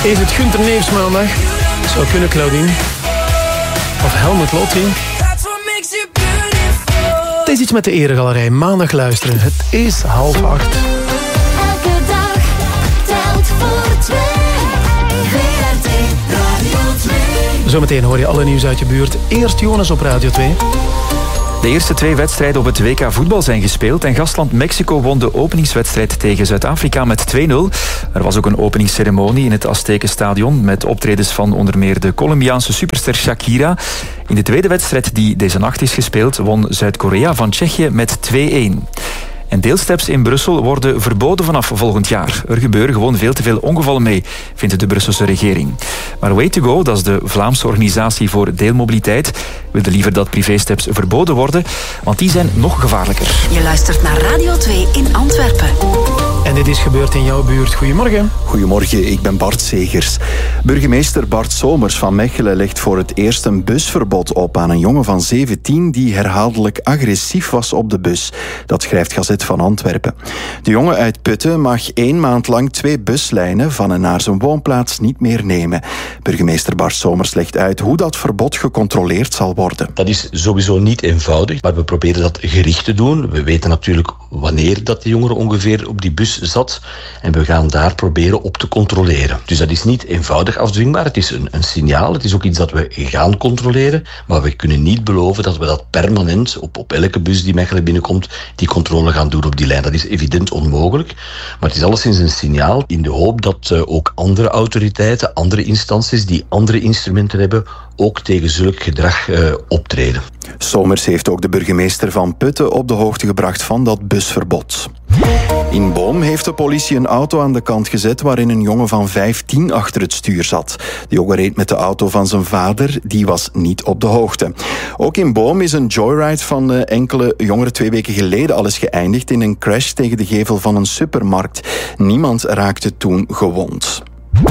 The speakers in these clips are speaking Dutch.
Is het Gunther Neefs maandag? Zou kunnen, Claudine. Of Helmut Lotti. Het is iets met de Eregalerij. Maandag luisteren. Het is 7:30. Elke dag telt voor twee. VRT Radio 2. Zometeen hoor je alle nieuws uit je buurt. Eerst Jonas op Radio 2. De eerste 2 wedstrijden op het WK voetbal zijn gespeeld en gastland Mexico won de openingswedstrijd tegen Zuid-Afrika met 2-0. Er was ook een openingsceremonie in het Aztekenstadion met optredens van onder meer de Colombiaanse superster Shakira. In de tweede wedstrijd die deze nacht is gespeeld won Zuid-Korea van Tsjechië met 2-1. En deelsteps in Brussel worden verboden vanaf volgend jaar. Er gebeuren gewoon veel te veel ongevallen mee, vindt de Brusselse regering. Maar Way2Go, dat is de Vlaamse organisatie voor deelmobiliteit, wilde liever dat privésteps verboden worden, want die zijn nog gevaarlijker. Je luistert naar Radio 2 in Antwerpen. En dit is gebeurd in jouw buurt. Goedemorgen. Goedemorgen, ik ben Bart Segers. Burgemeester Bart Somers van Mechelen legt voor het eerst een busverbod op aan een jongen van 17 die herhaaldelijk agressief was op de bus. Dat schrijft Gazet van Antwerpen. De jongen uit Putten mag 1 maand lang 2 buslijnen van en naar zijn woonplaats niet meer nemen. Burgemeester Bart Somers legt uit hoe dat verbod gecontroleerd zal worden. Dat is sowieso niet eenvoudig, maar we proberen dat gericht te doen. We weten natuurlijk wanneer dat de jongere ongeveer op die bus zat en we gaan daar proberen op te controleren. Dus dat is niet eenvoudig afdwingbaar. Het is een signaal, het is ook iets dat we gaan controleren, maar we kunnen niet beloven dat we dat permanent op elke bus die Mechelen binnenkomt die controle gaan doen op die lijn. Dat is evident onmogelijk, maar het is alleszins een signaal in de hoop dat ook andere autoriteiten, andere instanties die andere instrumenten hebben, ook tegen zulk gedrag optreden. Somers heeft ook de burgemeester van Putten op de hoogte gebracht van dat busverbod. In Boom heeft de politie een auto aan de kant gezet waarin een jongen van 15 achter het stuur zat. De jongen reed met de auto van zijn vader, die was niet op de hoogte. Ook in Boom is een joyride van enkele jongeren 2 weken geleden al eens geëindigd in een crash tegen de gevel van een supermarkt. Niemand raakte toen gewond.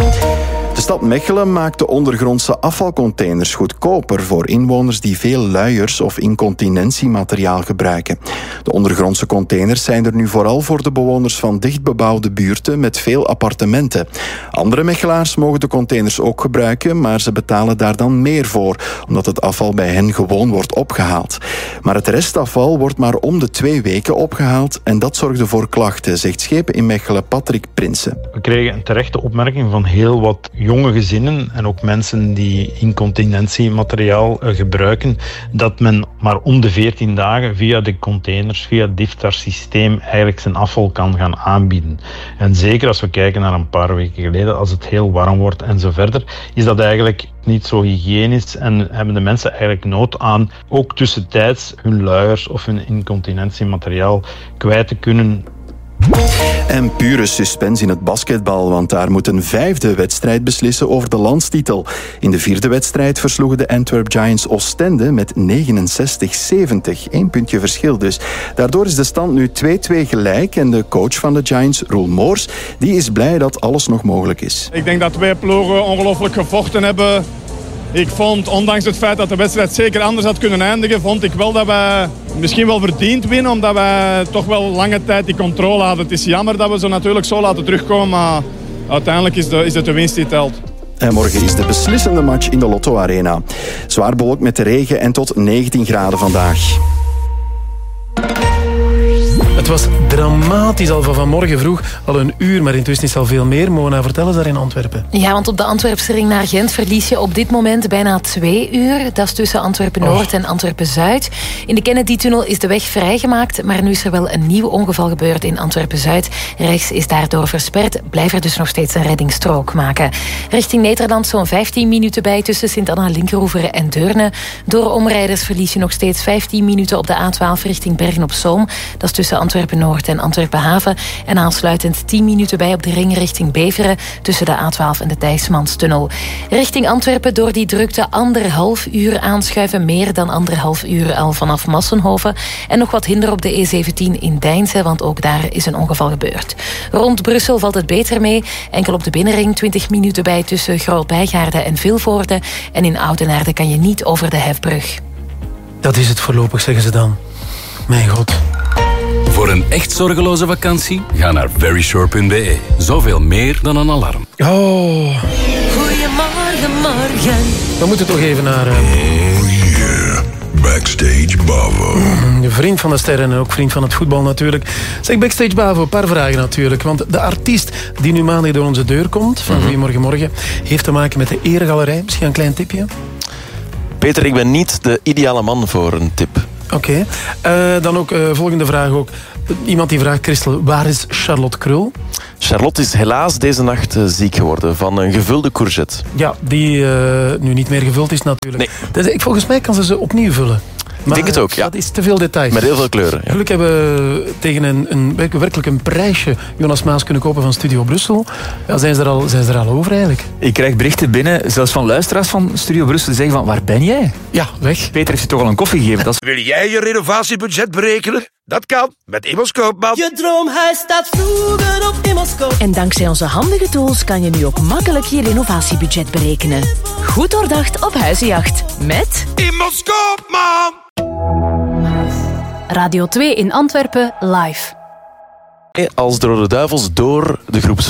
De stad Mechelen maakt de ondergrondse afvalcontainers goedkoper voor inwoners die veel luiers of incontinentiemateriaal gebruiken. De ondergrondse containers zijn er nu vooral voor de bewoners van dichtbebouwde buurten met veel appartementen. Andere Mechelaars mogen de containers ook gebruiken, maar ze betalen daar dan meer voor, omdat het afval bij hen gewoon wordt opgehaald. Maar het restafval wordt maar om de 2 weken opgehaald en dat zorgde voor klachten, zegt Schepen in Mechelen Patrick Prinsen. We kregen een terechte opmerking van heel wat jonge gezinnen en ook mensen die incontinentiemateriaal gebruiken, dat men maar om de 14 dagen via de containers, via het DIFTAR-systeem eigenlijk zijn afval kan gaan aanbieden. En zeker als we kijken naar een paar weken geleden, als het heel warm wordt en zo verder, is dat eigenlijk niet zo hygiënisch en hebben de mensen eigenlijk nood aan ook tussentijds hun luiers of hun incontinentiemateriaal kwijt te kunnen. En pure suspens in het basketbal, want daar moet een 5e wedstrijd beslissen over de landstitel. In de 4e wedstrijd versloegen de Antwerp Giants Oostende met 69-70. 1 puntje verschil dus. Daardoor is de stand nu 2-2 gelijk en de coach van de Giants, Roel Moors, die is blij dat alles nog mogelijk is. Ik denk dat 2 ploegen ongelooflijk gevochten hebben. Ik vond, ondanks het feit dat de wedstrijd zeker anders had kunnen eindigen, vond ik wel dat wij misschien wel verdiend winnen, omdat wij toch wel lange tijd die controle hadden. Het is jammer dat we ze natuurlijk zo laten terugkomen, maar uiteindelijk is het de winst die telt. En morgen is de beslissende match in de Lotto Arena. Zwaar bewolkt met de regen en tot 19 graden vandaag. Het was dramatisch al van vanmorgen vroeg, al een uur, maar intussen is al veel meer. Mona, vertel eens daar in Antwerpen. Ja, want op de Antwerpse ring naar Gent verlies je op dit moment bijna 2 uur. Dat is tussen Antwerpen-Noord en Antwerpen-Zuid. In de Kennedy-tunnel is de weg vrijgemaakt, maar nu is er wel een nieuw ongeval gebeurd in Antwerpen-Zuid. Rechts is daardoor versperd, blijf er dus nog steeds een reddingsstrook maken. Richting Nederland zo'n 15 minuten bij tussen Sint-Anna-Linkeroever en Deurne. Door omrijders verlies je nog steeds 15 minuten op de A12 richting Bergen-op-Zoom. Dat is tussen Antwerpen-Noord en Antwerpen-Haven. En aansluitend 10 minuten bij op de ring richting Beveren tussen de A12 en de Thijsmanstunnel. Richting Antwerpen door die drukte 1,5 uur aanschuiven. Meer dan 1,5 uur al vanaf Massenhoven. En nog wat hinder op de E17 in Deinze, want ook daar is een ongeval gebeurd. Rond Brussel valt het beter mee. Enkel op de binnenring 20 minuten bij tussen Groot-Bijgaarde en Vilvoorde. En in Oudenaarde kan je niet over de Hefbrug. Dat is het voorlopig, zeggen ze dan. Mijn god. Voor een echt zorgeloze vakantie, ga naar veryshore.be. Zoveel meer dan een alarm. Oh... Goedemorgen. We moeten toch even naar... Backstage Bavo. Vriend van de sterren en ook vriend van het voetbal natuurlijk. Zeg, Backstage Bavo, een paar vragen natuurlijk. Want de artiest die nu maandag door onze deur komt, van Goedemorgen Morgen, heeft te maken met de Eregalerij. Misschien een klein tipje? Peter, ik ben niet de ideale man voor een tip. Oké. Dan ook volgende vraag ook. Iemand die vraagt, Christel, waar is Charlotte Krul? Charlotte is helaas deze nacht ziek geworden van een gevulde courgette. Ja, die nu niet meer gevuld is natuurlijk. Nee. Dus, volgens mij kan ze opnieuw vullen. Ik denk het ook, ja. Dat is te veel details. Met heel veel kleuren. Ja. Gelukkig hebben we tegen werkelijk een prijsje Jonas Maas kunnen kopen van Studio Brussel. Ja, zijn ze er al over eigenlijk? Ik krijg berichten binnen, zelfs van luisteraars van Studio Brussel, die zeggen van, waar ben jij? Ja, weg. Peter heeft je toch al een koffie gegeven. Wil jij je renovatiebudget berekenen? Dat kan met Immos Koopman. Je droomhuis staat vroeger op Immos Koopman. En dankzij onze handige tools kan je nu ook makkelijk je renovatiebudget berekenen. Goed doordacht op huizenjacht. Met Immos Koopman. Radio 2 in Antwerpen live. Als de Rode Duivels door de groeps